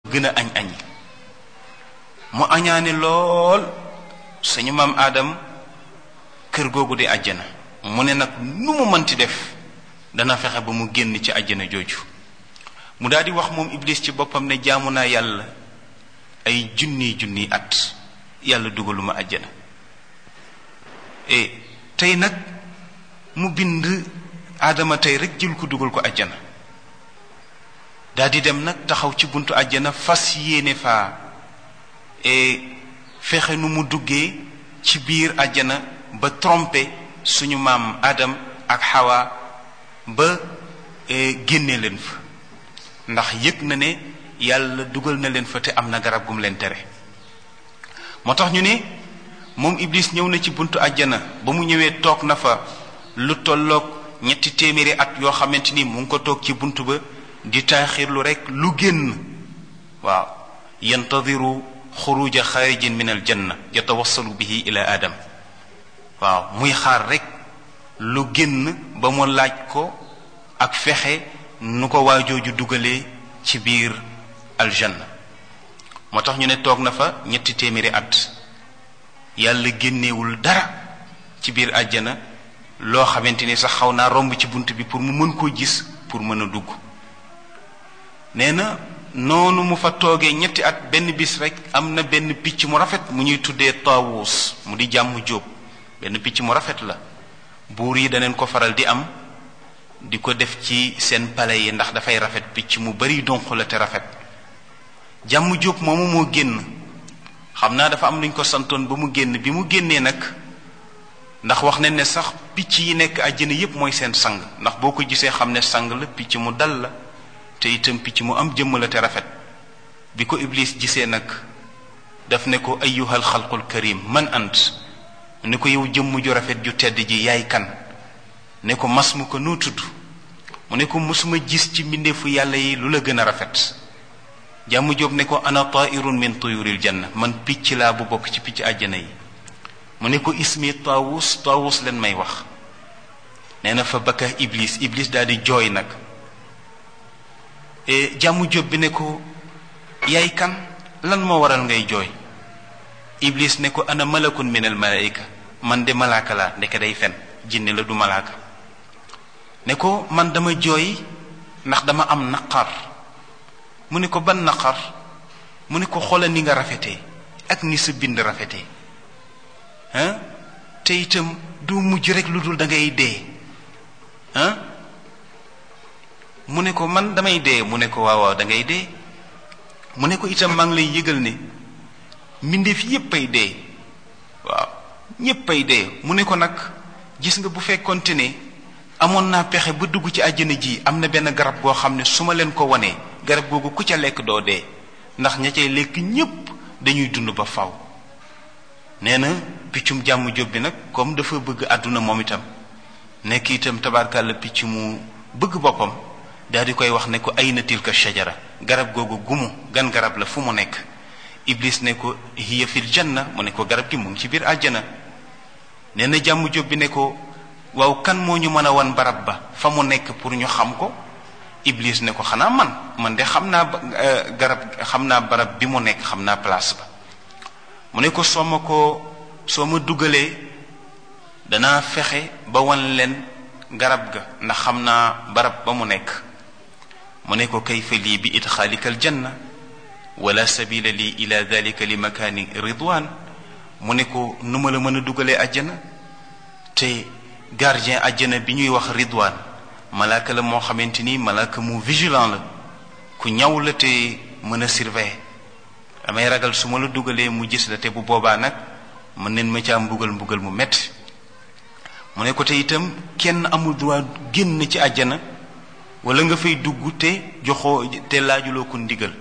gën a añ mu añaane lool suñu maam Adam kër googu di àjjana mu ne nag nu mu mënti def dana fexe ba mu génn ci àjjana jooju mu daal di wax moom Iblis ci boppam ne jaamu naa yàlla ay junniy at yàlla dugaluma àjjana tey nag mu bind Adama tey rek jël ko dugal ko àjjana daal di dem nag taxaw ci buntu àjjana fas yéene faa fexe nu mu duggee ci biir àjjana ba tromper suñu maam Adam ak Hawa ba génne leen fa ndax yëg na ne yàlla dugal na leen fa te am na garab gum leen tere moo tax ñu ne moom Iblis ñëw na ci buntu àjjana ba mu ñëwee toog na fa lu tolloog 300 at yoo xamante ni mu ngi ko toog ci buntu ba di taaxirlu rek lu génn waaw yantadiru xuruja xaarijin min al janna yatawassalu bihi ila Adam waaw muy xaar rek lu génn ba mu laaj ko ak fexe nu ko waajooju dugalee ci biir aljanna moo tax ñu ne toog na fa 300 at yàlla génnewul dara ci biir àjjana loo xamante ni sax xaw naa romb ci bunt bi pour mu mën koo gis pour mën a dugg nee na noonu mu fa toogee 3 at benn bis rek am na benn picc mu rafet mu ñuy tuddee taawus mu di jàmm jóob benn picc mu rafet la buur yi daneen ko faral di am di ko def ci seen palais yi ndax dafay rafet picc mu bari donq la te rafet jàmm jóob moomu moo génn xam naa dafa am luñ ko santoon ba mu génn bi mu génnee nag ndax wax nañ ne sax picc yi nekk àjjana yépp mooy seen sang ndax boo ko gisee xam ne sang la picc mu dal la te itam picc mu am jëmm la te rafet bi ko Iblis gisee nag daf ne ko ayyuhal xalqul karim man ant ne ko yow jëmm ju rafet ju tedd ji yaay kan ne ko mas mu ko noo tudd mu ne ko mosuma gis ci mbindeefu yàlla yi lu la gën a rafet jàmm jóob ne ko ana tairun min tuyuril janna man picc laa bu bokk ci picc àjjana yi mu ne ko ismi taawus taawus leen may wax nee na fa bakka Iblis daal di jooy nag jàmm jóob bi ne ko yaay kan lan moo waral ngay jooy Iblis ne ko ana malakun min al malaika man de malaaka laa ndeke day fen jinne la du malaaka ne ko man dama jooy ndax dama am naqar mu ne ko ban naqar mu ne ko xoolal ni nga rafetee ak ni sa bind rafetee te itam du mujj rek lu dul da ngay dee mu ne ko man damay dee mu ne ko waaw da ngay dee mu ne ko itam maa ngi lay yëgal ne mbindeef yépp ay dee waaw ñépp ay dee mu ne ko nag gis nga bu fekkonte ne amoon naa pexe ba dugg ci àjjana ji am na benn garab goo xam ne su ma leen ko wanee garab googu ku ca lekk doo dee ndax ña cay lekk ñépp dañuy dund ba faw nee na piccum jàmm jóob bi nag comme dafa bëgg àdduna moom itam nekk itam tabarkàlla picc mu bëgg boppam daal di koy wax ne ko ayna tilka shajara garab googu gumu gan garab la fu mu nekk Iblis ne ko hiya fil janna mu ne ko garab gi mu ngi ci biir àjjana nee na jàmm jóob bi ne ko waaw kan moo ñu mën a wan barab ba fa mu nekk pour ñu xam ko Iblis ne ko xanaa man de xam naa xam naa barab bi mu nekk xam naa place ba mu ne ko soo ma dugalee danaa fexe ba wan leen garab ga ndax xam naa barab ba mu nekk mu ne ko kayfa lii bi idxaalika aljanna wala sabila lii ila dalika li makaani ridwan mu ne ko nu ma la mën a dugalee àjjana te gardien àjjana bi ñuy wax ridwan malaaka la moo xamante ni malaaka mu vigilant la ku ñaw la te mën a surveiller damay ragal su ma la dugalee mu gis la te bu boobaa nag mën neen ma caa mbugal mu metti mu ne ko te itam kenn amul droit génn ci àjjana wala nga fay dugg te laajuloo ko ndigal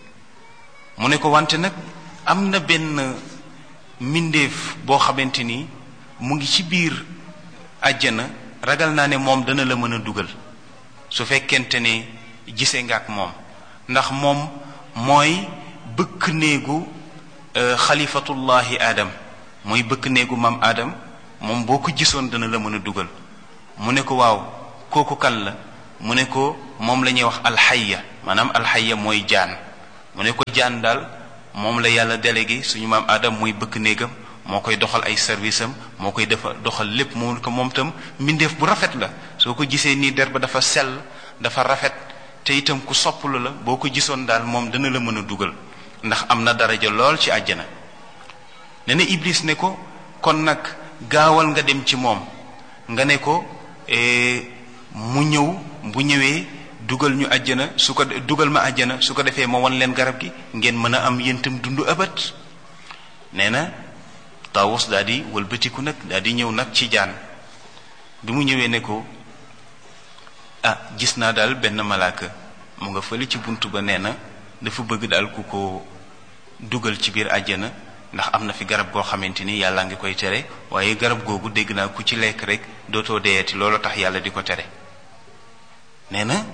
mu ne ko wante nag am na benn mbindeef boo xamante ni mu ngi ci biir àjjana ragal naa ne moom dana la mën a dugal su fekkente ne gisee nga ak moom ndax moom mooy bëkk néegu xalifatullahi Adam mooy bëkk néegu maam Adam moom boo ko gisoon dana la mën a dugal mu ne ko waaw kooku kan la mu ne ko moom la ñuy wax alxaya maanaam alxaya mooy jaan mu ne ko jaan daal moom la yàlla délégué suñu maam Adam muy bëkk néegam moo koy doxal ay service am moo koy doxal lépp moom ko moom tam mbindeef bu rafet la soo ko gisee nii der ba dafa sell dafa rafet te itam ku sopplu la boo ko gisoon daal moom dana la mën a dugal ndax am na daraja lool ci àjjana. nee na Iblis ne ko kon nag gaawal nga dem ci moom nga ne ko mu ñëw bu ñëwee dugal ñu àjjana dugal ma àjjana su ko defee ma wan leen garab gi ngeen mën a am yéntam dundu abat. nee na Taawus daal di wëlbatiku nag daal di ñëw nag ci jaan bi mu ñëwee ne ko gis naa daal benn malaaka mu nga fële ci bunt ba, nee na dafa bëgg daal ku ko dugal ci biir àjjana ndax am na fi garab goo xamante ni yàlla ngi koy tere waaye garab googu dégg naa ku ci lekk rek dootoo deeti loolu tax yàlla di ko tere. nee na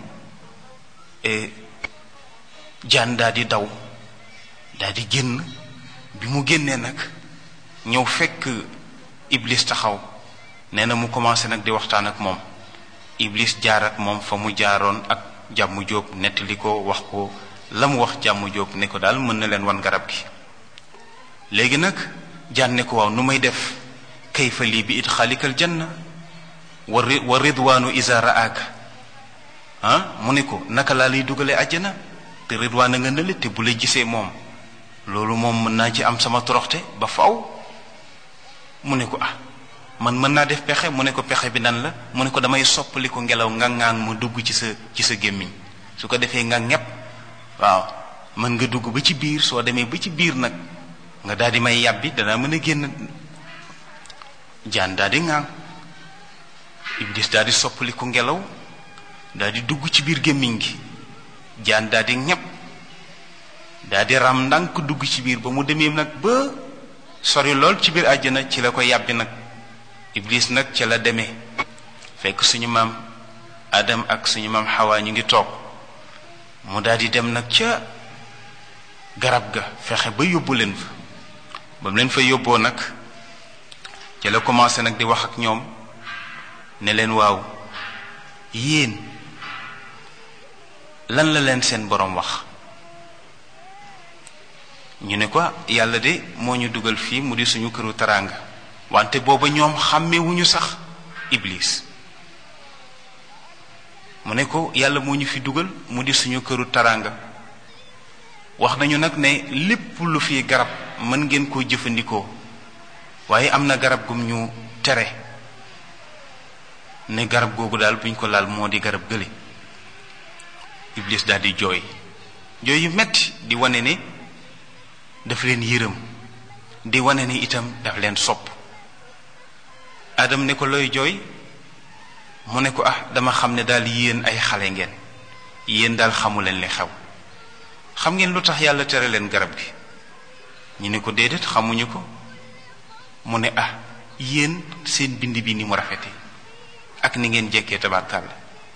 jaan daal di daw daal di génn bi mu génnee nag ñëw fekk Iblis taxaw. nee na mu commencé nag di waxtaan ak moom. Iblis jaar ak moom fa mu jaaroon ak jàmm jóob nettali ko wax ko la mu wax jàmm jóob ne ko daal mën na leen wan garab gi. léegi nag jaan ne ko waaw nu may def kayfa lii bi idxaalikal janna wa ridwaanu iza raaka mu ne ko naka laa lay dugalee àjjana te ridwaan a nga nële te bu la gisee moom loolu moom mën naa ci am sama toroxte ba faw. mu ne ko man mën naa def pexe. mu ne ko pexe bi nan la. mu ne ko damay soppali ko ngelaw nga ŋaan mu dugg ci sa gémmiñ su ko defee nga ñepp waaw mën nga dugg ba ci biir soo demee ba ci biir nag nga daal di may yàbbi danaa mën a génn. jaan daal di ŋaan Iblis daal di soppali ko ngelaw daal di dugg ci biir gémmiñ gi. jaan daal di ñepp daal di ram ndànk dugg ci biir ba mu demee nag ba sori lool ci biir àjjana ci la ko yàbbi nag. Iblis nag ca la demee fekk suñu maam Adam ak suñu maam Hawa ñu ngi toog mu daal di dem nag ca garab ga fexe ba yóbbu leen fa. ba mu leen fa yóbboo nag ca la commencé nag di wax ak ñoom ne leen waaw yéen lan la leen seen boroom wax. ñu ne ko yàlla de moo ñu dugal fii mu di suñu këru teraanga. wante booba ñoom xàmmewuñu sax Iblis. mu ne ko yàlla moo ñu fi dugal mu di suñu këru teraanga. wax nañu nag ne lépp lu fi garab mën ngeen koo jëfandikoo waaye am na garab gum ñu tere ne garab googu daal buñ ko laal moo di garab gële. Iblis daal di jooy yu metti di wane ne daf leen yërëm di wane ne itam daf leen sopp. Adam ne ko looy jooy. mu ne ko dama xam ne daal yéen ay xale ngeen yéen daal xamu leen li xew. xam ngeen lu tax yàlla tere leen garab gi. ñu ne ko déedéet xamuñu ko. mu ne yéen seen bind bi ni mu rafete ak ni ngeen jekkee tabarkàlla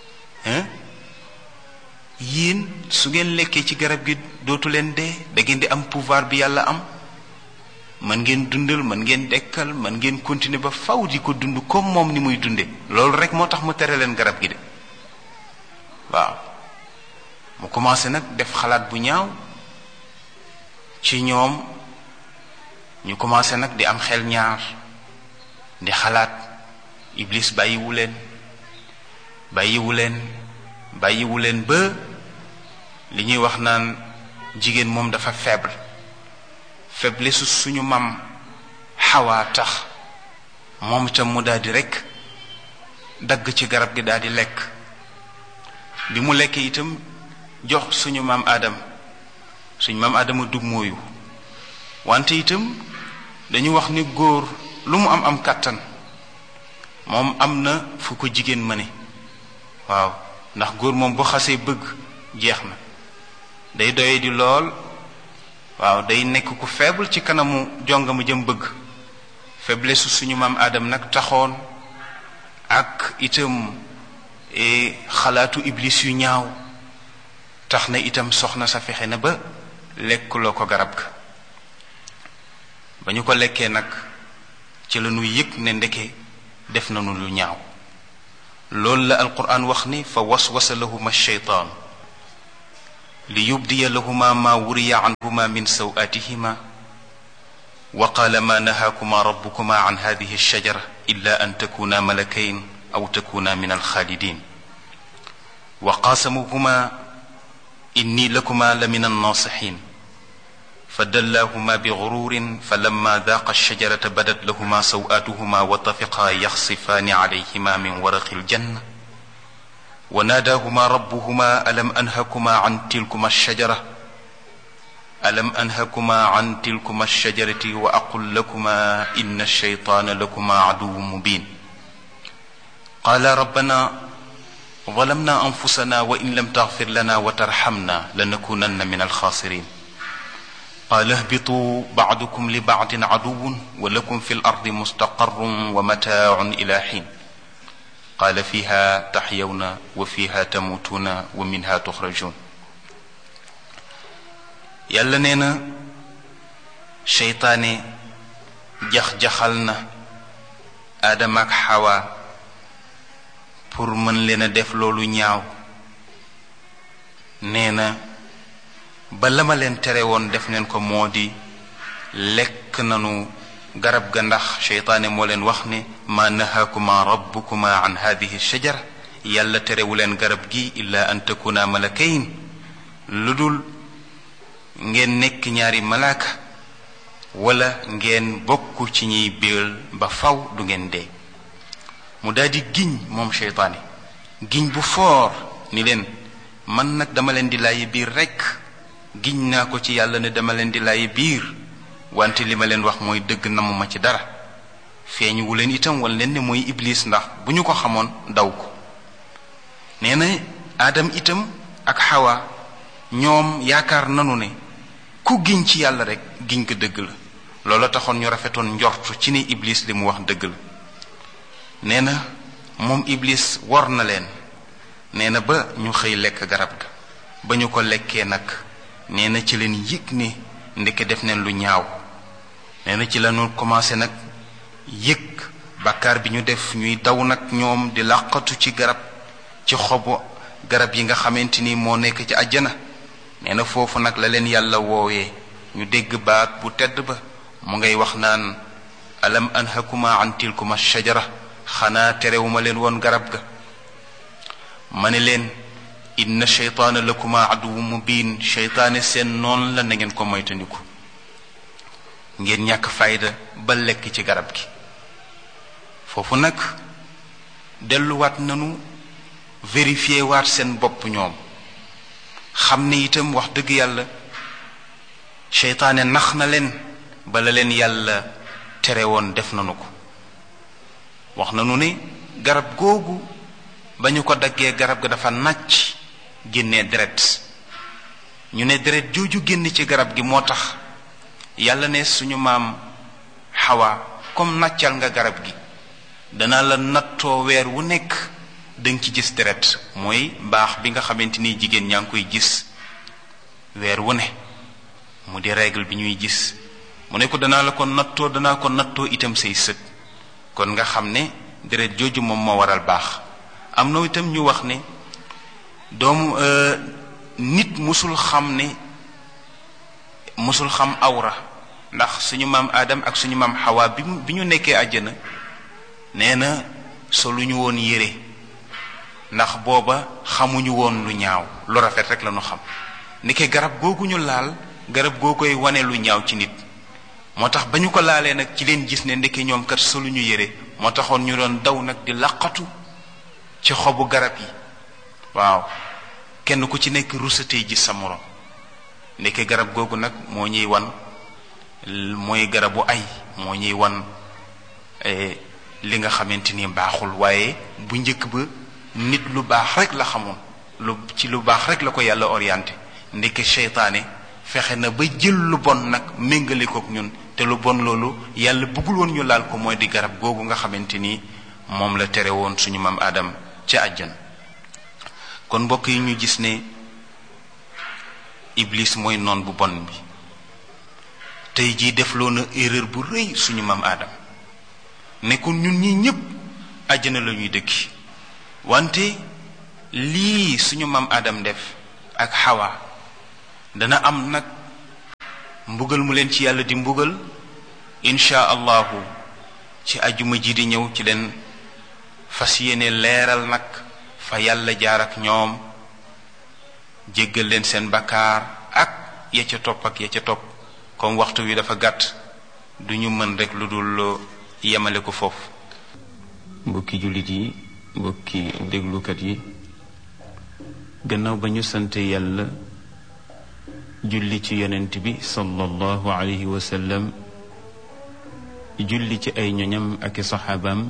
yéen su ngeen lekkee ci garab gi dootu leen dee da ngeen di am pouvoir bi yàlla am. mën ngeen dundal mën ngeen dekkal mën ngeen continuer ba faw di ko dund comme moom ni muy dunde loolu rek moo tax mu tere leen garab gi de. waaw mu commencé nag def xalaat bu ñaaw ci ñoom. ñu commencé nag di am xel ñaar di xalaat. Iblis bàyyiwu leen ba li ñuy wax naan jigéen moom dafa faible. faiblesse suñu mam Hawa tax moom itam mu daal di rekk dagg ci garab gi daal di lekk. bi mu lekk itam jox suñu maam Adam. suñu maam Adama dug mooyu. wante itam dañu wax ni góor lu mu am kàttan moom am na fu ko jigéen mëne. waaw ndax góor moom boo xasee bëgg jeex na day doye di lool. waaw day nekk ku faible ci kanamu jongama jëm bëgg. faiblesse suñu maam Adam nag taxoon ak itam xalaatu Iblis yu ñaaw tax na itam soxna sa fexe na ba lekkuloo ko garab ga. ba ñu ko lekkee nag ci la ñuy yëg ne ndeke def nañu lu ñaaw. loolu la alquran wax ni fa waswasa lahuma sheytaan ليبدي لهما ما وري عنهما من سوآتهما وقال ما نهاكما ربكما عن هذه الشجرة إلا أن تكونا ملكين أو تكونا من الخالدين وقاسمهما إني لكما لمن الناصحين فدلاهما بغرور فلما ذاقا الشجرة بدت لهما سوآتهما وطفقا يخصفان عليهما من ورق الجنة وناداهما ربهما ألم أنهكما عن تلكما الشجرة وأقل لكما إن الشيطان لكما عدو مبين قال ربنا ظلمنا أنفسنا وإن لم تغفر لنا وترحمنا لنكونن من الخاسرين قال اهبطوا بعضكم لبعض عدو ولكم في الأرض مستقر ومتاع إلى حين قال فيها تحيون وفيها تموتون ومنها تخرجون yàlla nee na seytaane jax-jaxal na Aadama ak Xawa pour mën leen a def loolu ñaaw nee na ba la ma leen tere woon def neen ko moo di lekk nanu garab ga ndax seytaane moo leen wax ne ma nahaakuma rabbukuma an hadihi shajara yàlla terewu leen garab gi illa an takuna malakayn lu dul ngeen nekk ñaari malaaka wala ngeen bokk ci ñiy béel ba faw du ngeen dee mu daldi giñ moom seytaane giñ bu foor ni leen man nag dama leen di laayi biir rekk giñ naa ko ci yàlla ne dama leen di laayi biir wante li ma leen wax mooy dëgg namuma ci dara feeñu wu leen itam wala leen ne mooy iblis ndax bu ñu ko xamoon daw ko nee na Adam itam ak Xawa ñoom yaakaar nanu ne ku giñ ci yàlla rek giñ ko dëgg la loola taxoon ñu rafetoon njortu ci ne iblis li mu wax dëgg la nee na moom iblis war na leen nee na ba ñu xëy lekk garab ga ba ñu ko lekkee nag nee na ci leen yëg ne ndeke def neen lu ñaaw nee na ci lañu commencé nag yëg bàkkaar bi ñu def ñuy daw nag ñoom di làqatu ci garab ci xobu garab yi nga xamante ni moo nekk ci àjjana nee na foofu nag la leen yàlla woowee ñu dégg baat bu tedd ba mu ngay wax naan alam anhakuma an tilkuma shajara xanaa terewuma leen woon garab ga ma ne leen inna sheytaana lakuma aduwu mubin sheytaane seen noon la na ngeen ko moytandiku ngeen ñàkk fayda ba lekk ci garab gi foofu nag delluwaat nanu vérifier waat seen bopp ñoom xam ne itam wax dëgg yàlla seytaane nax na leen bala leen yàlla tere woon def nanu ko wax nanu ne garab googu ba ñu ko daggee garab ga dafa nàcc génnee deret ñu ne deret jooju génn ci garab gi moo tax yàlla ne suñu maam Xawa comme nàccal nga garab gi dana la nattoo weer wu nekk danga ci gis deret mooy baax bi nga xamante ni jigéen ñaa ngi koy gis weer wu ne mu di règle bi ñuy gis mu ne ko danaa ko nattoo itam say sët kon nga xam ne deret jooju moom moo waral baax am na itam ñu wax ne doomu nit musul xam awra ndax suñu maam Adam ak suñu maam Xawa bi ñu nekkee àjjana nee na soluñu woon yére ndax booba xamuñu woon lu ñaaw lu rafet rek lañu xam ndeke garab googu ñu laal garab goo koy wane lu ñaaw ci nit moo tax ba ñu ko laalee nag ci leen gis ne ndeke ñoom kat soluñu yére moo taxoon ñu doon daw nag di laqatu ci xobu garab yi waaw kenn ku ci nekk rusatee gis sa morom ndeke garab googu nag moo ñuy wan mooy garabu ay moo ñuy wan li nga xamante ni baaxul waaye bu njëkk ba nit lu baax rek la xamoon lu baax rek la ko yàlla orienté ndeke seytaane fexe na ba jël lu bon nag méngale kook ñun te lu bon loolu yàlla bëggul woon ñu laal ko mooy di garab googu nga xamante ni moom la tere woon suñu maam Adam ci àjjan kon mbokk yi ñu gis ne iblis mooy noon bu bon bi tey jii defloo na erreur bu rëy suñu maam Adam ne ko ñun ñi ñépp àjjana la ñuy dëkki wante lii suñu maam Adam def ak Xawa dana am nag mbugal mu leen ci yàlla di mbugal insha allahu ci ajuma ji di ñëw ci leen fas yéene leeral nag fa yàlla jaar ak ñoom jéggal leen seen bakkaar ak ya ca topp ak ya ca topp comme waxtu wi dafa gàtt duñu mën rek lu dul yemale ko foofu. mbokki jullit yi mbokki déglukat yi gannaaw ba ñu sante yàlla julli ci yonent bi sallallahu alayhi wa sallam julli ci ay ñoñam ak i saxaabaam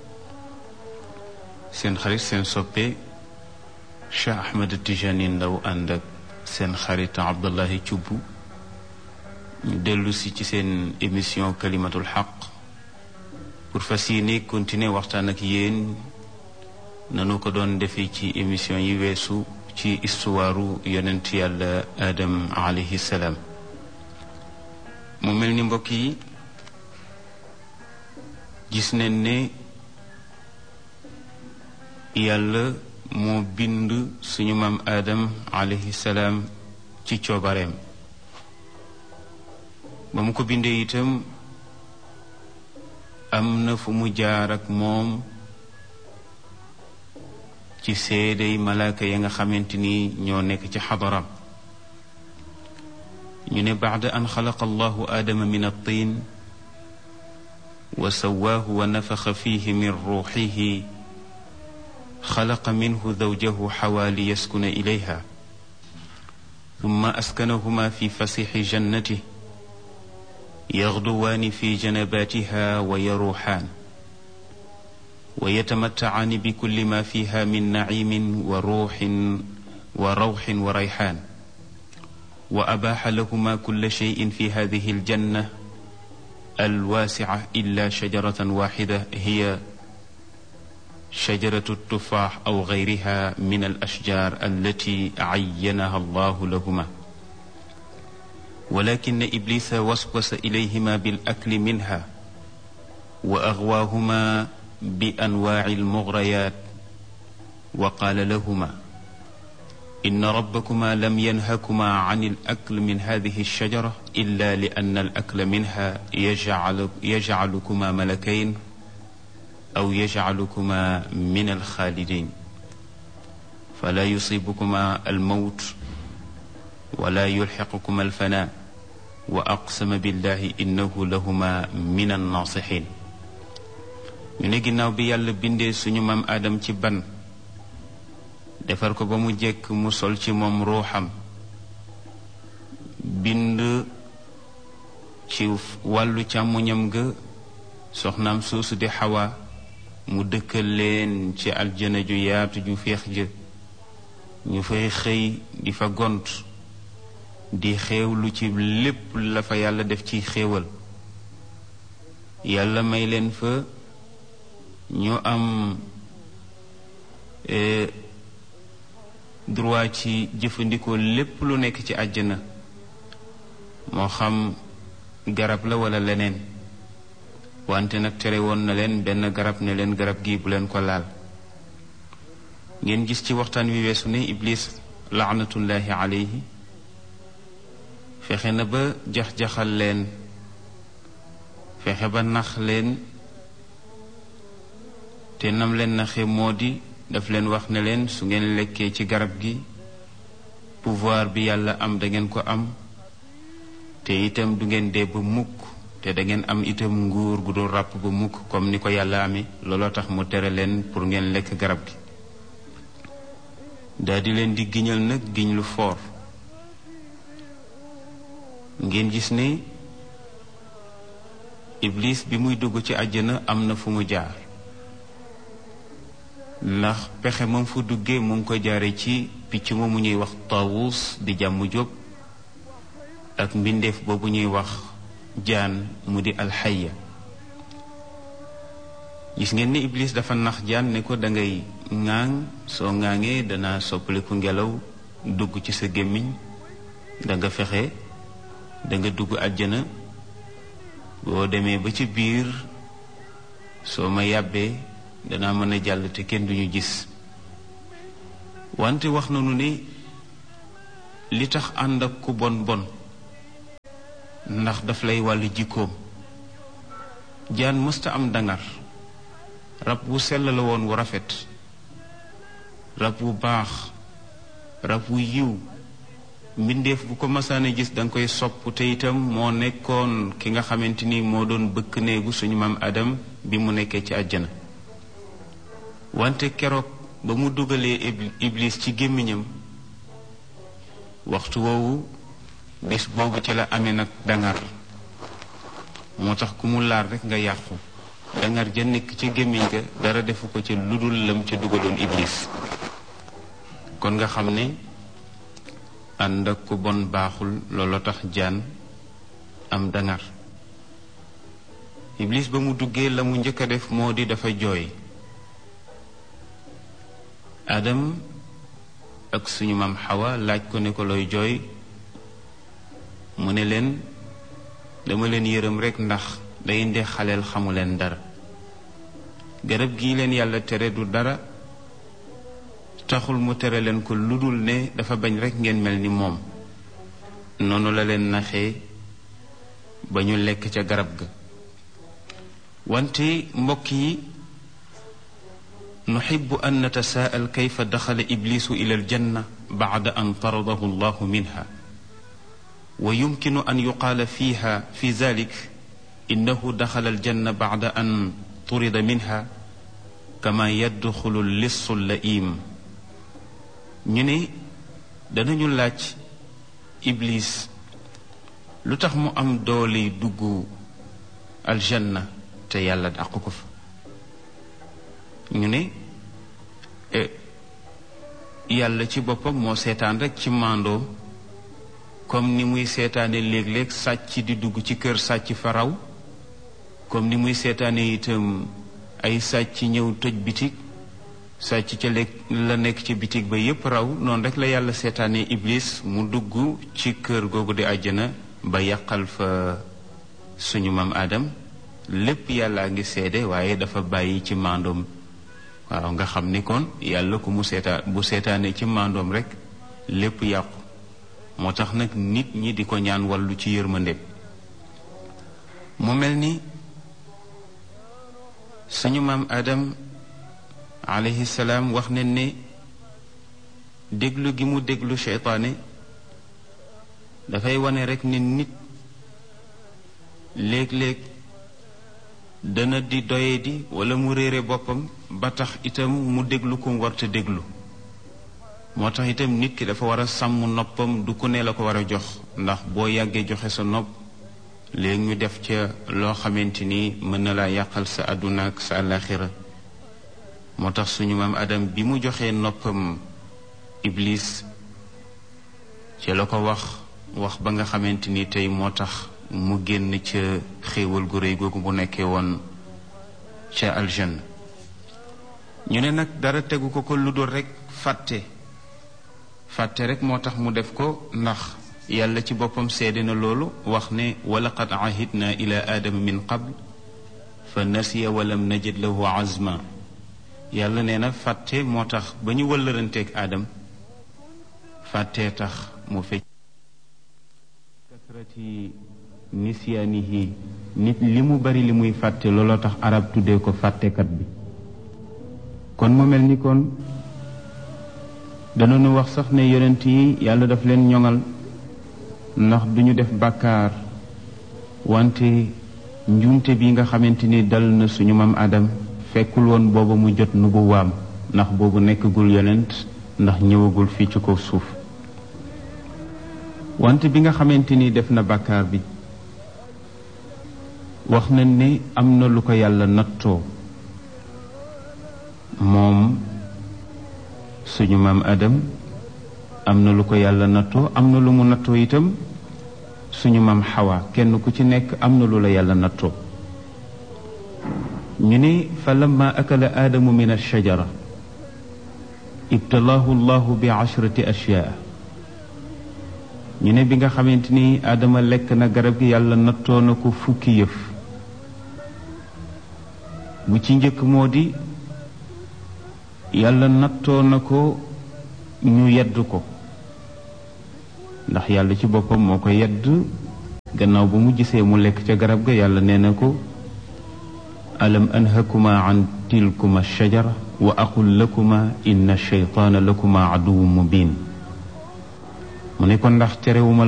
seen xarit seen soppe Cheikh Ahmed Tijani Ndaw ànd ak seen xarit Abdullahi Thioub ñu dellu si ci seen émission kalimatul xaq pour fas yéene continuer waxtaan ak yéen nanu ko doon defee ci émission yi weesu ci istuwaaru yonent yàlla Adam alayhi salaam. mu mel ni mbokk yi gis nañ ne yàlla moo bind suñu maam Adam alayhi salaam ci coobareem ba mu ko bindee itam am na fu mu jaar ak moom ci seedey malaaka ya nga xamante ni ñoo nekk ci xadaram ñu ne baada an xalaqa allahu aadama min at-tiin wa sawaahu wa nafaxa fihi min ruuxihi xalaqa minhu zawjahu xawaa li yaskuna ilayha thumma askanahuma fi fasixi jannatihi yaxduwaani fi janabaatiha wa yaruuxaan wa yatamattacaani bi kulli ma fiha min naciimin wa ruuxin wa rawxin wa rayxaan wa abaaxa lahuma kulla sheyin fi hadihi aljanna alwaasica illa shajaratan waaxida hiya shajaratu tufaax aw gayriha min alashjaar allati cayyanaha allahu lahuma walakin iblisa waswasa ilayhima bilakli minha wa agwaahuma bi anwaaci almugrayat wa qaala lahuma inna rabbakuma lam yanhakuma can alakl min hadihi alshajara illa li anna alakla minha yajcalukuma malakayn aw yajcalukuma min alxaalidin fala yusibukuma almawt wala yulxiqukuma alfanaa wa aqsama billahi innahu lahuma min annaasixin ñu ne ginnaaw bi yàlla bindee suñu maam Aadam ci ban defar ko ba mu jekk mu sol ci moom ruuxam bind ci wàllu càmmoñam ga soxnaam soosu di Xawa mu dëkkal leen ci aljana ju yaatu ju féex ja ñu fay xëy di fa gont di xéewlu ci lépp la fa yàlla def ci xéewal yàlla may leen fa ñu am droit ci jëfandikoo lépp lu nekk ci àjjana moo xam garab la walla leneen wante nag tere woon na leen benn garab ne leen garab gi bu leen ko laal ngeen gis ci waxtaan wi weesu ne iblis laanatullahi alayhi fexe na ba jax-jaxal leen fexe ba nax leen te nam leen naxe moo di daf leen wax ne leen su ngeen lekkee ci garab gi pouvoir bi yàlla am da ngeen ko am te itam du ngeen dee ba mukk te da ngeen am itam nguur gu dul ràpp ba mukk comme ni ko yàlla amee looloo tax mu tere leen pour ngeen lekk garab gi daldi leen di giñal nag giñ lu foor ngeen gis ne iblis bi muy dugg ci àjjana am na fu mu jaar ndax pexe moom fu duggee mu ngi ko jaare ci picc moomu ñuy wax Taawus di jàmm jóg ak mbindeef boobu ñuy wax jaan mu di alxaya gis ngeen ni iblis dafa nax jaan ne ko dangay ŋaaŋ soo ŋaaŋee dana soppaliku ngelaw dugg ci sa gémmiñ danga fexe danga dugg àjjana boo demee ba ci biir soo ma yàbbee danaa mën a jàll te kenn duñu gis wante wax nañu ne li tax ànd ak ku bon bon ndax daf lay wàll jikkoom. jaan mësta am dangar, rab wu sell la woon wu rafet, rab wu baax, rab wu yiw, mbindeef bu ko masaane gis danga koy sopp. te itam moo nekkoon ki nga xamante ni moo doon bëkk néegu suñu maam Adam bi mu nekkee ci àjjana. wante keroog ba mu dugalee iblis ci gémmiñam, waxtu woowu bis boobu ci la amee nag dangar. moo tax ku mu laar rekk nga yàqu. dangar ja nekk ca gémmiñ ga dara defu ko ca ludul lam ca dugaloon iblis. kon nga xam ne ànd ak ku bon baaxul, looloo tax jaan am dangar. iblis ba mu duggee la mu njëkk a def moo di dafa jooy. Adam ak suñu maam Xawa laaj ko ne ko looy jooy. mu ne leen dama leen yërëm rekk ndax day nde xaleel xamu leen dara. garab gii leen yàlla tere du dara, taxul mu tere leen ko lu dul ne dafa bañ rekk ngeen mel ni moom. noonu la leen naxee ba ñu lekk ca garab ga. wante mbokk yi, nuhibbu an natasaa'al kayfa daxala iblisu ila aljanna ba'da an taradahu allahu minha, wa yumkinu an yuqaala fiha fi zalik innahu daxala aljanna ba'da an turida minha kama yadxulu lissu laim. ñu ne danañu laaj iblis lu tax mu am doole dugg aljanna te yàlla dàq ko fa. ñu ne yàlla ci boppam moo seetaan rekk ci màndoom, comme ni muy seetaane léeg-léeg sàcc di dugg ci kër sàcc fa raw, comme ni muy seetaane itam ay sàcc ñëw tëj bitig, sàcc ca la nekk ci bitig ba yépp raw. noonu rekk la yàlla seetaane iblis mu dugg ci kër googu di àjjana ba yàqal fa suñu maam Adam. lépp yàllaa ngi seede, waaye dafa bàyyi ci màndoom. waaw, nga xam ni kon yàlla ku mu bu seetaane ci màndoom rekk lépp yàqu. moo tax nag nit ñi di ko ñaan wàllu ci yërmande. mu mel ni suñu maam Adam alayhi salaam wax nañ ne déglu gi mu déglu seytaane dafay wane rekk ne nit léeg-léeg dana di doyadi walla mu réere boppam ba tax itam mu déglu ko mu warta déglu. moo tax itam nit ki dafa war a sàmm noppam, du ku ne la ko war a jox, ndax boo yàggee joxe sa nopp léegi ñu def ca loo xamante ni mën na laa yàqal sa àdduna ak sa àllaaxira. moo tax suñu maam Adam bi mu joxee noppam iblis ci la ko wax ba nga xamante ni tey moo tax mu génn ca xéewal gu réy googu bu nekkee woon ca aljanna. ñu ne nag dara tegu ko lu dul rekk fàtte rekk moo tax mu def ko, ndax yàlla ci boppam seede na loolu, wax ne wa laqad ahidna ila aadama min qabl fa nasiya wa lam najid lahu azma. yàlla nee na fàtte moo tax ba ñu wëllëranteeg aadam, fàttee tax mu fecc. kasrati nisyaanihi, nit li mu bari li muy fàtte looloo tax arab tuddee ko fàttekat bi. kon mu mel ni kon danañu wax sax ne yonent yi yàlla daf leen ñoŋal, ndax duñu def bàkkaar. wante njuumte bi nga xamante ni dal na suñu maam Adam fekkul woon booba mu jot nubuwaam, ndax boobu nekkagul yonent, ndax ñëwagul fii ci kaw suuf. wante bi nga xamante ni def na bàkkaar bi, wax nañ ne am na lu ko yàlla nattoo moom suñu maam Adam. am na lu ko yàlla nattoo, am na lu mu nattoo itam suñu maam Xawa. kenn ku ci nekk am na lu la yàlla nattoo. ñu ne fa lamma akala aadamu min alshajara ibtalaahu llahu bi 10 ashyaa. ñu ne bi nga xamante ni aadama lekk na garab gi, yàlla nattoo na ko fukki yëf. bu ci njëkk moo di yàlla nattoo na ko ñu yedd ko. ndax yàlla ci boppam moo ko yedd gannaaw ba mu gisee mu lekk ca garab ga yàlla nee na ko alam anhakuma an tilkuma shajara wa aqul lakuma inna shaytaana lakuma aduwwun mubin mu ne ko ndax terewuma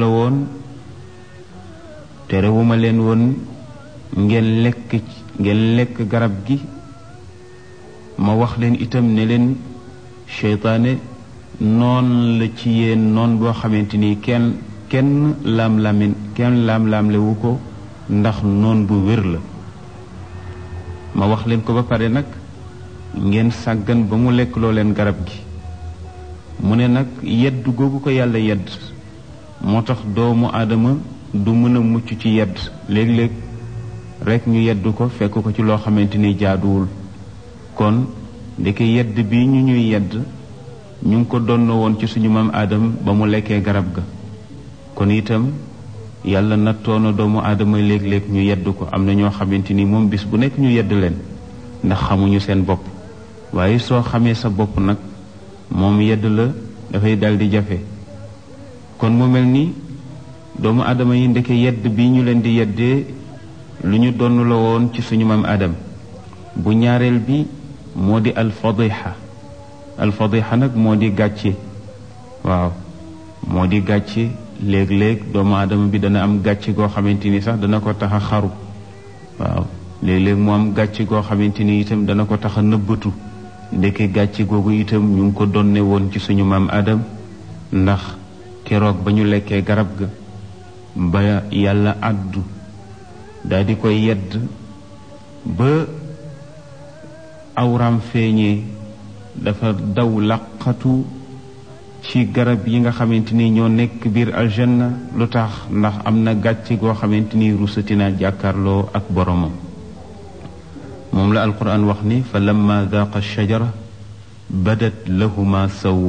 leen woon ngeen lekk garab gi ma wax leen itam ne leen seytaane noon la ci yéen noon boo xamante ni kenn laam-laamlewu ko ndax noon bu wér la ma wax leen ko ba pare nag ngeen sàggan ba mu lekk loo leen garab gi mu ne nag yedd googu ko yàlla yedd moo tax doomu aadama du mën a mucc ci yedd léeg-léeg rekk ñu yedd ko fekk ko ci loo xamante ni jaaduwul kon ndeke yedd bi ñu ñuy yedd ñu ngi ko donn woon ci suñu maam aadam ba mu lekkee garab ga kon itam yàlla nattoona doomu aadama léeg-léeg ñu yedd ko am na ñoo xamante ni moom bis bu nekk ñu yedd leen ndax xamuñu seen bopp waaye soo xamee sa bopp nag moom yedd la dafay daldi jafe kon mu mel ni doomu aadama yi ndeke yedd bi ñu leen di yeddee lu ñu donn la woon ci suñu maam aadam bu ñaareel bi moo di alfadixa nag moo di gàcce waaw moo di gàcce léeg-léeg doomu aadama bi dana am gàcce goo xamante ni sax dana ko tax a xaru waaw léeg-léeg mu am gàcce goo xamante ni itam dana ko tax a nëbbatu ndeke gàcce googu itam ñu ngi ko donne woon ci suñu maam Adam ndax keroog ba ñu lekkee garab ga ba yàlla àddu daal di koy yedd ba awram feeñee dafa daw laqatu ci garab yi nga xamante ni ñoo nekk biir aljanna lu tax ndax am na gàcce goo xamante ni rusatina jàkkaarloo ak boromam moom la alquran wax ni fa lamma daaqa shajara badat lahuma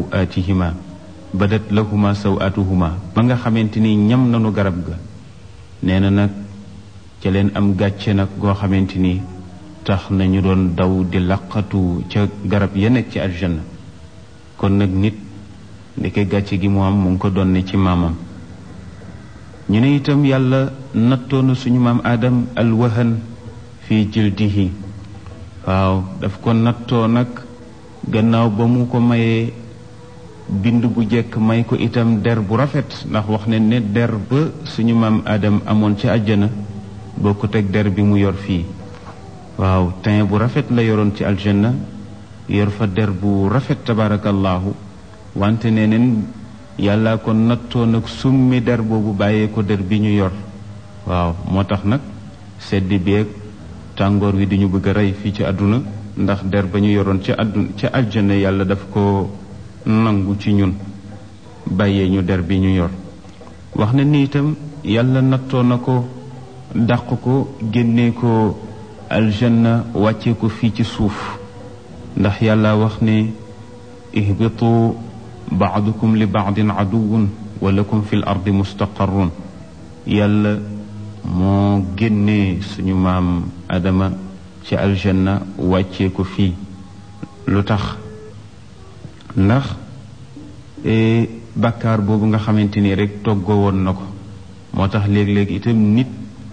sawatuhuma ba nga xamante ni ñam nanu garab ga nee na nag ca leen am gàcce nag goo xamante ni tax nañu doon daw di laqatu ca garab ya nekk ci aljanna kon nag nit ndeke gàcce gi mu am mu ngi ko donne ci maamam ñu ne itam yàlla nattoona suñu maam Adam alwahan fi jildihi waaw daf ko nattoo nag gannaaw ba mu ko mayee bind bu jekk may ko itam der bu rafet ndax wax ne ne der ba suñu maam Adam amoon ci àjjana bokkut ak der bi mu yor fii waaw teint bu rafet la yoroon ci aljanna yor fa der bu rafet tabarakallahu wante neneen yàlla ko nattoo nag summi der boobu bàyyee ko der bi ñu yor waaw moo tax nag sedd beeg tàngoor wi di ñu bëgg a rey fii ci àdduna ndax der ba ñu yoroon ci àjjana yàlla daf ko nangu ci ñun bàyyee ñu der bi ñu yor wax na ni itam yàlla nattoo na ko dàq ko génnee ko aljanna wàccee ko fii ci suuf ndax yàlla wax ne ihbitu baadukum li baadin aduwun wa lakum fi l ardi mustaqarrun yàlla moo génnee suñu maam Adama ci aljanna wàccee ko fii lu tax ndax bàkkaar boobu nga xamante ni rek toggoo woon na ko moo tax léeg-léeg itam nit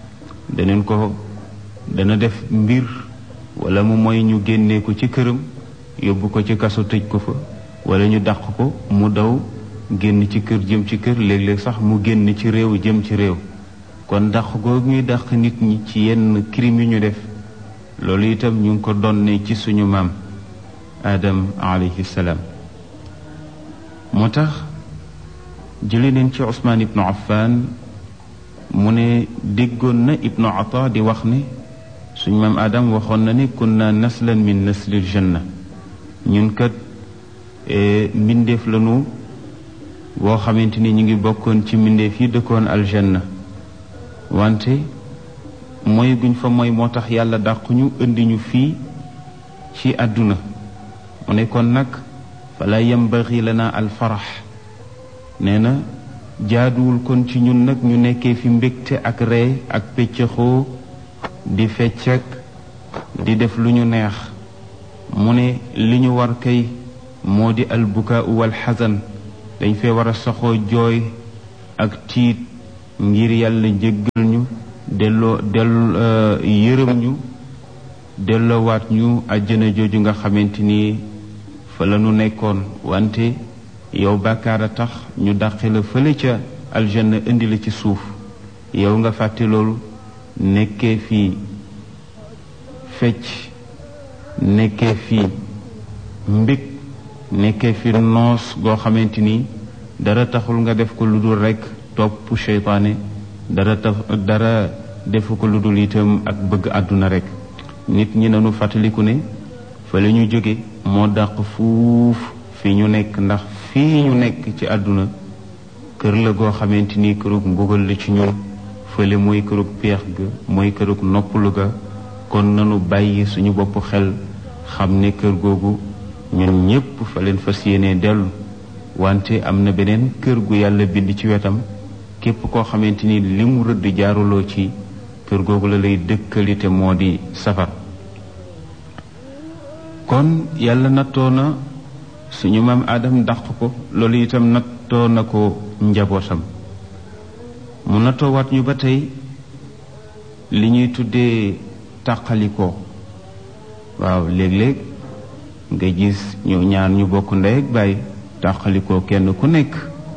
dana def mbir wala mu mooy ñu génnee ko ci këram yóbbu ko ci kaso tëj ko fa wala ñu dàq ko mu daw génn ci kër jëm ci kër léeg-léeg sax mu génn ci réew jëm ci réew kon dàq googu ñuy dàq nit ñi ci yenn crime yu ñu def loolu itam ñu ngi ko donne ci suñu maam Adam alayhi salaam moo tax jële neen ci Usmaan ibnu Affan mu ne déggoon na ibnu Ata di wax ne suñu maam Adam waxoon na ni kunna naslan min naslil janna ñun kat mbindeef lanu boo xamante ni ñu ngi bokkoon ci mbindeef yi dëkkoon aljanna wante mooy guñ fa mooy moo tax yàlla dàqu ñu indi ñu fii ci àdduna mu ne kon nag fala yambaxi lana alfarax nee na jaaduwul kon ci ñun nag ñu nekkee fi mbégte ak ree ak pëccëxoo di feccak di def lu ñu neex mu ne li ñu war kay moo di albukaa wal xasan dañ fee war a saxoo jooy ak tiit ngir yàlla jéggal ñu yërëm ñu delloowaat ñu àjjana jooju nga xamante ni fa la ñu nekkoon. wante yow bàkkaar a tax ñu dàqe la fële ca aljanna indi la ci suuf, yow nga fàtte loolu, nekkee fii fecc, nekkee fii mbég, nekkee fi noos goo xamante ni dara taxul nga def ko lu dul rekk topp seytaane, dara defu ko lu dul itam ak bëgg àdduna rekk. nit ñi nanu fàttaliku ne fa la ñu jóge moo dàq fuuf fi ñu nekk, ndax fii ñu nekk ci àdduna kër la goo xamante ni kërug mbugal la ci ñun, fële mooy kërug peex ga, mooy kërug noppalu ga. kon nanu bàyyi suñu bopp xel xam ne kër googu ñun ñépp fa leen fas yéene dellu, wante am na beneen kër gu yàlla bind ci wetam. képp koo xamante ni li mu rëdd jaaruloo ci kër googu la lay dëkkalite moo di safar. kon yàlla nattoo na suñu maam Aadam dàq ko, loolu itam nattoo na ko njabootam. mu nattoo waat ñu ba tey li ñuy tuddee tàqalikoo. waaw, léeg-léeg nga gis ñu ñaar ñu bokk ndey ak baay tàqalikoo, kenn ku nekk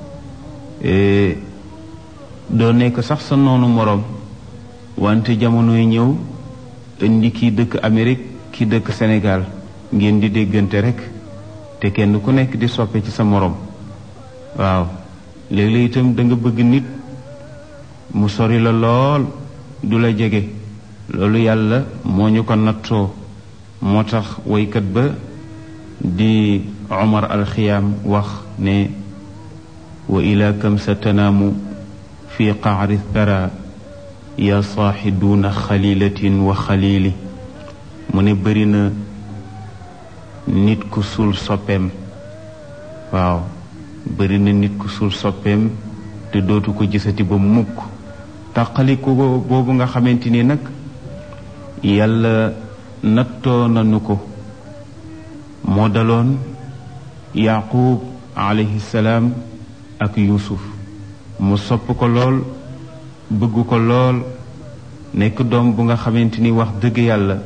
doo nekk sax sa noonu moroom, wante jamonoy ñëw indi kii dëkk Amérique kii dëkk Sénégal, ngeen di déggante rekk te kenn ku nekk di soppe ci sa moroom. waaw, léeg-léeg itam da nga bëgg nit mu sori la lool du la jege. loolu yàlla moo ñu ko nattoo. moo tax woykat ba di Omar alxiyaam wax ne wa ila kam sa tanaamu fi qaari thara ya saaxi duuna xalilatin wa xalili. mu ne bëri na nit ku suul soppeem. waaw, bëri na nit ku suul soppeem te dootu ko gisati ba mukk. tàqaliku boobu nga xamante ni nag yàlla nattoo nanu ko moo daloon Yaaqub alayhi salaam ak Yuusuf. mu sopp ko lool, bëgg ko lool, nekk doom bu nga xamante ni wax dëgg yàlla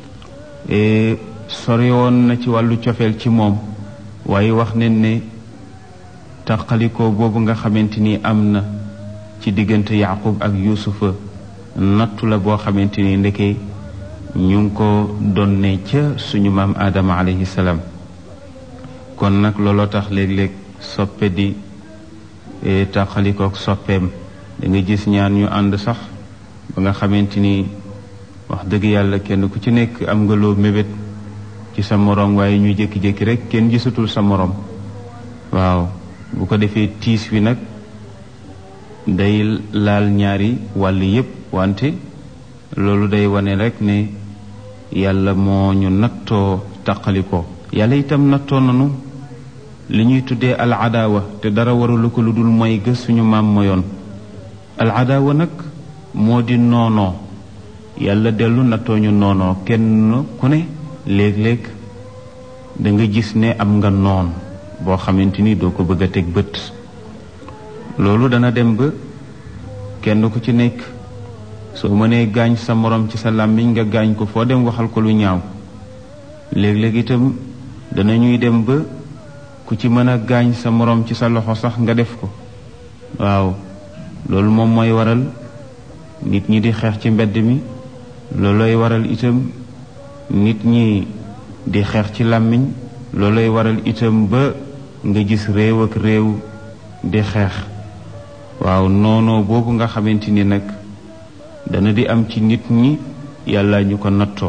sori woon na ci wàllu cofeel ci moom. waaye wax nañ ne tàqalikoo boobu nga xamante ni am na ci diggante Yaaqub ak Yuusufa nattu la boo xamante ni ndeke ñu ngi ko donne ca suñu maam Aadama alayhi salaam. kon nag looloo tax léeg-léeg soppe di tàqalikook soppeem. da nga gis ñaar ñu ànd sax ba nga xamante ni wax dëgg yàlla kenn ku ci nekk am nga loo mébét ci sa moroom, waaye ñu jékki-jékki rek kenn gisatul sa moroom. waaw, bu ko defee tiis wi nag day laal ñaari wàll yépp, wante loolu day wane rek ne yàlla moo ñu nattoo tàqalikoo. yàlla itam nattoo nanu li ñuy tuddee al adaawa, te dara waralu ko lu dul mooy gës suñu maam moyoon. al adaawa nag moo di noonoo. yàlla dellu nattoo ñu noonoo. kenn ku ne léeg-léeg da nga gis ne am nga noon boo xamante ni doo ko bëgg a teg bët. loolu dana dem ba kenn ku ci nekk soo mënee gaañ sa morom ci sa làmmiñ nga gaañ ko, foo dem waxal ko lu ñaaw. léeg-léeg itam danañuy dem ba ku ci mën a gaañ sa morom ci sa loxo sax nga def ko. waaw, loolu moom mooy waral nit ñi di xeex ci mbedd mi. loolooy waral itam nit ñi di xeex ci làmmiñ. loolooy waral itam ba nga gis réew ak réew di xeex. waaw, noonoo boobu nga xamante ni nag dana di am ci nit ñi yàlla ñu ko nattoo.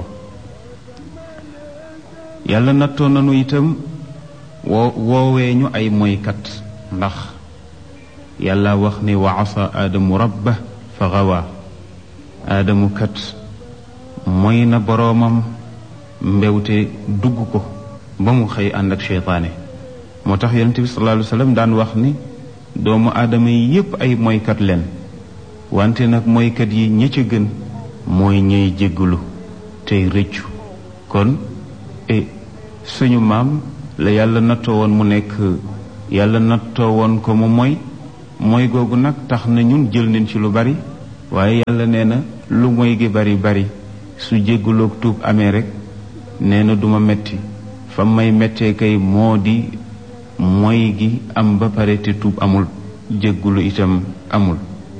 yàlla nattoo nanu itam woowee ñu ay moykat, ndax yàlla wax ne wa asa aadamu rabba fa gawa. aadamu kat mooy na boroomam mbewte dugg ko ba mu xëy ànd ak seytaane. moo tax yonent bi sallallahu alayhi wa sallam daan wax ni doomu aadama yi yépp ay moykat leen, wante nag moykat yi ñi ca gën mooy ñey jéggalu tey rëccu. kon suñu maam la yàlla nattoo woon mu nekk, yàlla nattoo woon ko mu moy, mooy googu nag tax na ñun jël nañ ci lu bari waaye yàlla nee na lu mooy gi bari bari su jéggaloog tuub amee rek nee na duma metti fa may mettee kay moo di mooy gi am ba pare te tuub amul jéggulu itam amul.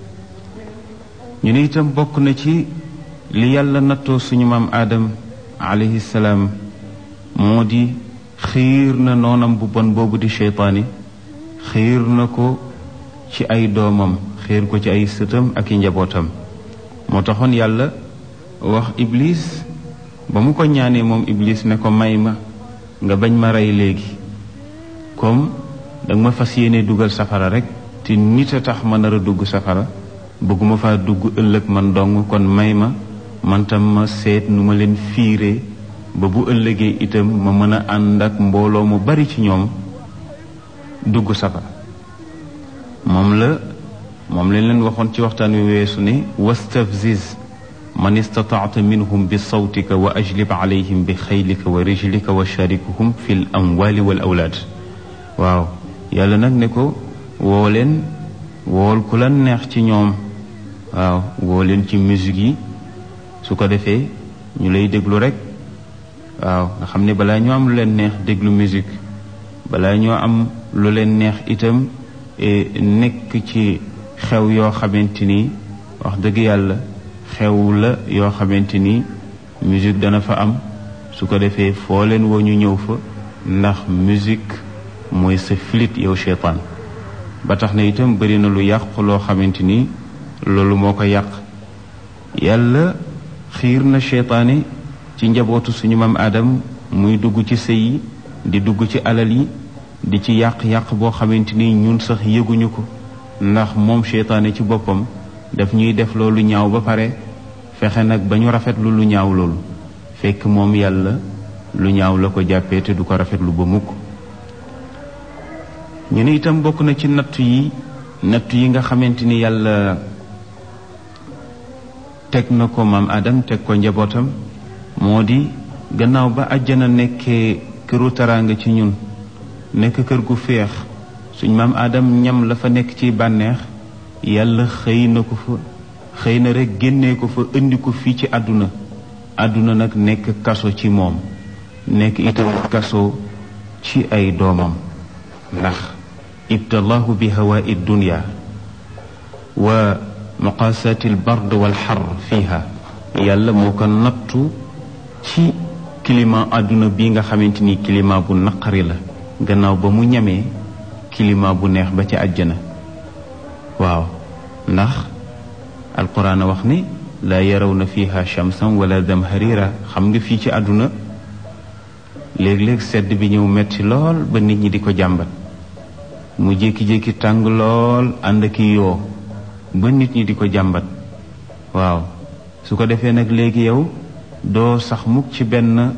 ñu ne itam bokk na ci li yàlla nattoo suñu maam aadam alayhi salaam moo di xiir na noonam bu bon boobu di seytaani xiir na ko ci ay doomam xiir ko ci ay sëtam ak i njabootam. moo taxoon yàlla wax iblis ba mu ko ñaanee moom iblis ne ko may ma nga bañ ma rey léegi comme danga ma fas yéene dugal safara rek te nit a tax ma nar a dugg safara bëgguma faa dugg ëllëg man dong kon may ma man tam ma seet nu ma leen fiire ba bu ëllëgee itam ma mën a ànd ak mbooloo mu bari ci ñoom dugg safara. moom lañ leen waxoon ci waxtaan wi weesu ne wastafziz man istataata minhum bi sawtika wa ajlib alayhim bi xaylika wa rijlika wa sharikuhum fi l amwali wal awlaad. waaw yàlla nag ne ko wool ku la neex ci ñoom waaw woo leen ci musique yi su ko defee ñu lay déglu rek waaw nga xam ne balaa ñoo am lu leen neex déglu musique balaa ñoo am lu leen neex itam nekk ci xew yoo xamante ni wax dëgg yàlla xew la yoo xamante ni musique dana fa am su ko defee foo leen woo ñu ñëw fa ndax musique mooy sa filit yow seytaan ba tax na itam bari na lu yàqu loo xamante ni loolu moo ko yàq. yàlla xiir na seytaane ci njabootu suñu maam Adam muy dugg ci sëy yi di dugg ci alal yi di ci yàq-yàq boo xamante ni ñun sax yëguñu ko ndax moom seytaane ci boppam daf ñuy def loolu ñaaw ba pare fexe nag ba ñu rafetlu lu ñaaw loolu fekk moom yàlla lu ñaaw la ko jàppee te du ko rafetlu ba mukk. ñu ne itam bokk na ci nattu yi nga xamante ni yàlla teg na ko maam Adam teg ko njabootam moo di gannaaw ba àjjana nekkee këru taraanga ci ñun nekk kër gu féex suñ maam Adam ñam la fa nekk ci bànneex yàlla xëy na rek génnee ko fa indi ko fii ci àdduna nag nekk kaso ci moom nekk itam kaso ci ay doomam ndax ibtalaahu bi hawaa'i dunya wa muqaasaati albard walxar fiha yàlla moo ko nattu ci climat àdduna bi nga xamante ni climat bu naqari la gannaaw ba mu ñamee climat bu neex ba ca àjjana. waaw ndax alquran a wax ni laa yarawna fiha shamsan wala damharira xam nga fii ci àdduna léeg-léeg sedd bi ñëw metti lool ba nit ñi di ko jàmbat mu jékki-jékki tàng lool ànd ak yoo ba nit ñi di ko jàmbat. waaw su ko defee nag léegi yow doo sax mukk ci benn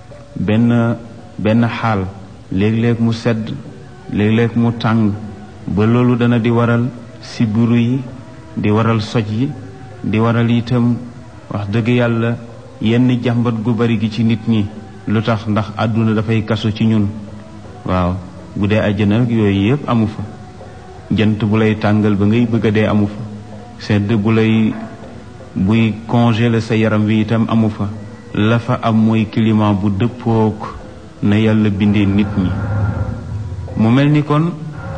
xaal léeg-léeg mu sedd léeg-léeg mu tàng ba loolu dana di waral sibiru yi di waral soj yi di waral itam wax dëgg yàlla yenn jàmbat gu bari gi ci nit ñi lu tax ndax àdduna dafay kaso ci ñun. waaw bu dee àjjana nag yooyu yëpp amu fa jant bu lay tàngal ba ngay bëgg a dee amu fa sedd buy congeler sa yaram wi itam amu fa la fa am mooy climat bu dëppook na yàlla bindee nit ñi. mu mel ni kon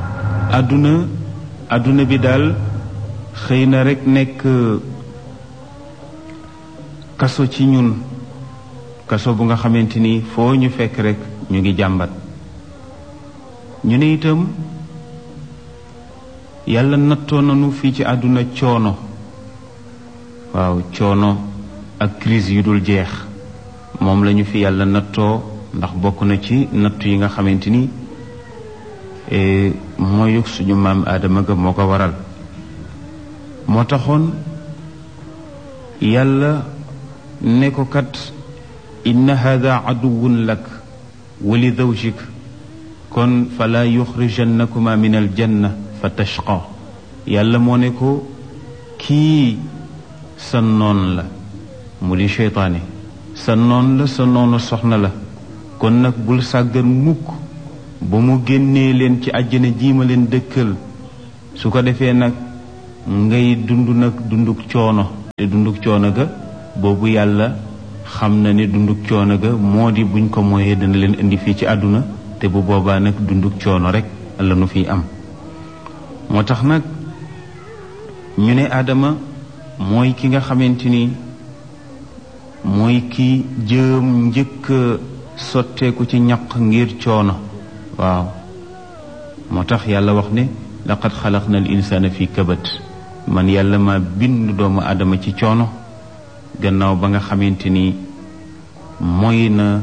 àdduna bi daal xëy na rek nekk kaso ci ñun kaso bu nga xamante ni foo ñu fekk rek ñu ngi jàmbat. ñu ne itam yàlla nattoo nañu fii ci àdduna coono. waaw coono ak crise yu dul jeex moom lañu fi yàlla nattoo ndax bokk na ci nattu yi nga xamante ni mooy suñu maam Aadama ga moo ko waral. moo taxoon yàlla ne ko kat inna hada aduwun lak wa li zawjik kon fala yuxrijannakuma min aljanna fa tashqa. yàlla moo ne ko kii sa noon la mu di seytaane sa noon la sa noonu soxna la kon nag bul sàggan mukk ba mu génnee leen ci àjjana ji ma leen dëkkal su ko defee nag ngay dund nag dunduk coono te dunduk coono ga boobu yàlla xam na ne dunduk coono ga moo di buñ ko mooyee dana leen indi fii ci àdduna te bu boobaa nag dunduk coono rek la nu fiy am moo tax nag ñu ne Aadama mooy ki nga xamante ni mooy ki jëm njëkk sotteeku ci ñaq ngir coono waaw moo tax yàlla wax ne laqad xalaqna al insana fi kabat man yàlla ma bind doomu Aadama ci coono gannaaw ba nga xamante ni mooy na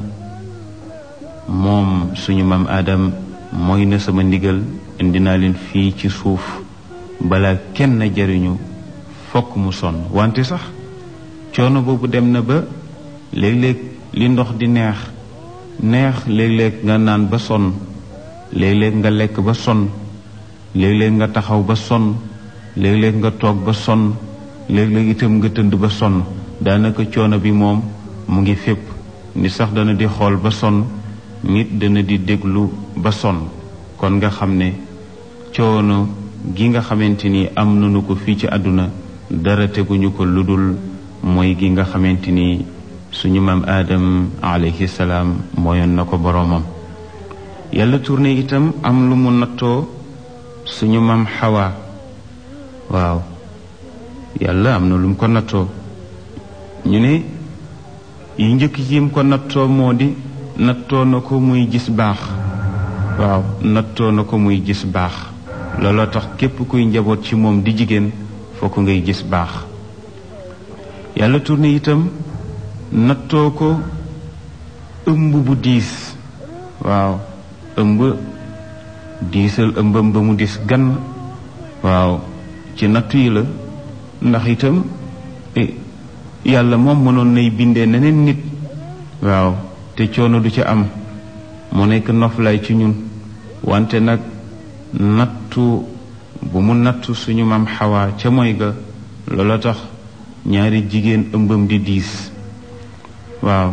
moom suñu maam Aadam mooy na sama ndigal indi naa leen fii ci suuf balaa kenn jariñu fokk mu sonn wante sax coono boobu dem na ba léeg-léeg li ndox di neex léeg-léeg nga naan ba sonn léeg-léeg nga lekk ba sonn léeg-léeg nga taxaw ba sonn léeg-léeg nga toog ba sonn léeg-léeg itam nga tënd ba sonn daanaka coono bi moom mu ngi fépp nit sax dana di xool ba sonn nit dana di déglu ba sonn kon nga xam ne coono gi nga xamante ni am nañu ko fii ci àdduna dara teguñu ko ludul mooy gi nga xamante ni suñu maam Aadam alayhi salaam mooyoon na ko boroomam yàlla tourné itam am lu mu nattoo suñu maam Xawa waaw yàlla am na lu mu ko nattoo ñu ne yi njëkk yi mu ko nattoo moo di nattoo na ko muy gis baax waaw nattoo na ko muy gis baax looloo tax képp kuy njaboot ci moom di jigéen fokk ngay gis baax yàlla tourné itam nattoo ko ëmb bu diis waaw ëmb diisal ëmbam ba mu dis gan waaw ci nattu yi la ndax itam yàlla moom mënoon nay bindee neneen nit waaw te coono du ci am mu nekk noflaay ci ñun wante nag nattu bu mu nattu suñu maam Xawa ca mooy ga loola tax ñaari jigéen ëmbam di diis waaw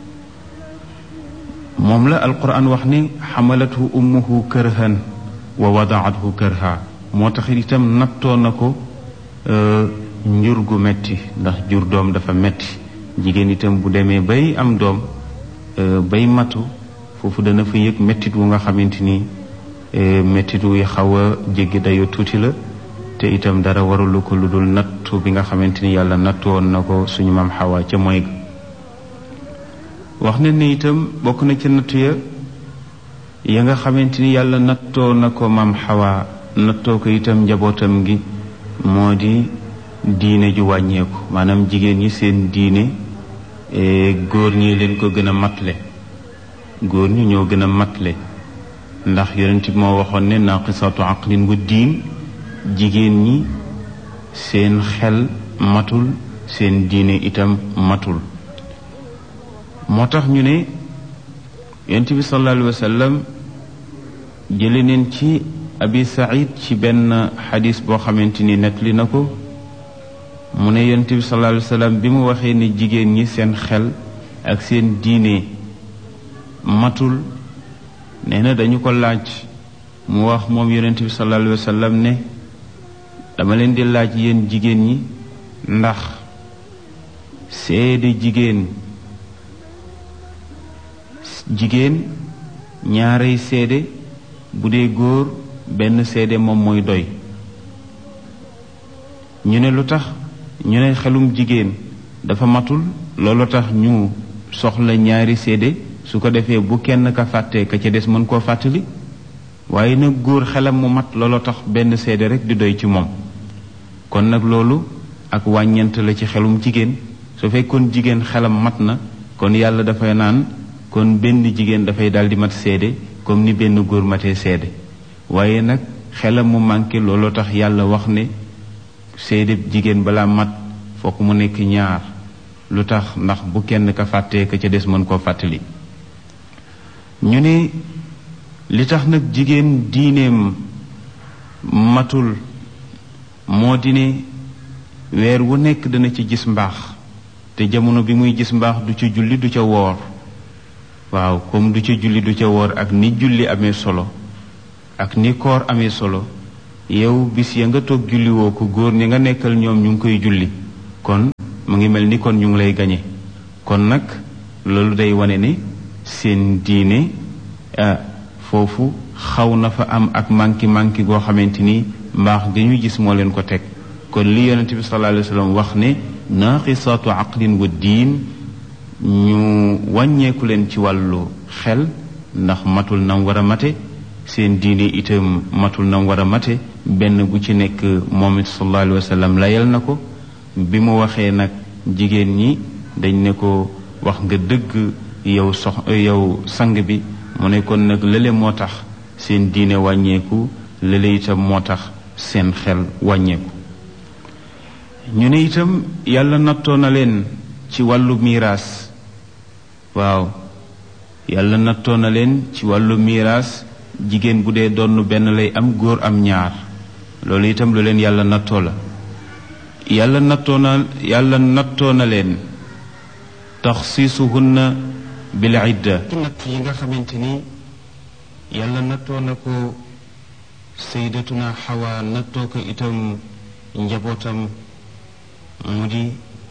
moom la alquran wax ni xamalathu ummuhu kërhan wa wadaathu kërha moo tax itam nattoo na ko njur gu metti ndax jur doom dafa metti jigéen itam bu demee bay am doom bay matu foofu dana fa yëg mettit wu nga xamante ni mettit wu xaw a jéggi dayo tuuti la te itam dara warulu ko lu dul nattu bi nga xamante ni yàlla nattu woon na ko suñu maam Xawa ca mooy ga wax na ne itam bokk na ci nattu ya nga xamante ni yàlla nattoo na ko maam Xawa nattoo ko itam njabootam gi moo di diine ju wàññeeku maanaam jigéen ñi seen diine góor ñi leen ko gën a matle góor ñi ñoo gën a matle ndax yonent bi moo waxoon ne naqisatu aqlin wa diin jigéen ñi seen xel matul seen diine itam matul moo tax ñu ne yonent bi sallallahu alayhi wa sallam jële neen ci abi saïd ci benn xadis boo xamante ni nettali na ko mu ne yonent bi sallallahu alayhi wa sallam bi mu waxee ne jigéen ñi seen xel ak seen diine matul nee na dañu ko laaj mu wax moom yonent bi sallallahu alayhi wa sallam ne dama leen di laaj yéen jigéen ñi ndax seede jigéen ñaarey seede bu dee góor benn seede moom mooy doy ñu ne lu tax ñu ne xelum jigéen dafa matul loolu tax ñu soxla ñaari seede su ko defee bu kenn ka fàttee ka ca des mën koo fàttali waaye nag góor xelam mu mat loolu tax benn seede rek di doy ci moom kon nag loolu ak wàññeent la ci xelum jigéen su fekkoon jigéen xelam mat na kon yàlla dafay naan kon benn jigéen dafay daldi mat seede comme ni benn góor matee seede waaye nag xelam mu manqué looloo tax yàlla wax ne seede jigéen balaa mat fokk mu nekk ñaar lu tax ndax bu kenn ka fàttee ka ca des mën koo fàttali ñu ne li tax nag jigéen diineem matul moo di ne weer wu nekk dana ci gis mbaax te jamono bi muy gis mbaax du ca julli du ca woor waaw comme du ca julli du ca woor ak ni julli amee solo ak ni koor amee solo yow bis ya nga toog julli woo ko góor ñi nga nekkal ñoom ñu ngi koy julli kon mu ngi mel ni kon ñu ngi lay gañe kon nag loolu day wane ne seen diine foofu xaw na fa am ak manki goo xamante ni mbaax gi ñu gis moo leen ko teg kon li yonent bi sallallahu alayhi wa sallam wax ne naaqisaatu aqlin wa diin ñu wàññeeku leen ci wàllu xel ndax matul nam war a mate seen diine itam matul nam war a mate benn bu ci nekk moom it sallallahu alayhi wa sallam layal na ko bi mu waxee nag jigéen ñi dañ ne ko wax nga dëgg yow sang bi mu ne kon nag lële moo tax seen diine wàññeeku lële itam moo tax seen xel wàññeeku ñu ne itam yàlla nattoo na leen ci wàllu miiraas waaw yàlla nattoo na leen ci wàllu miiraas jigéen bu dee donn benn lay am góor am ñaar loolu itam lu leen yàlla nattoo la yàlla nattoo na leen taxsiisuhunna bil idda ci natt yi nga xamante ni yàlla nattoo na ko sayyidatuna Xawa nattoo ko itam njabootam mu di